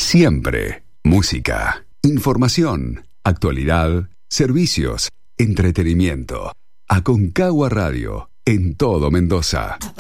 Siempre música, información, actualidad, servicios, entretenimiento. Aconcagua Radio, en todo Mendoza.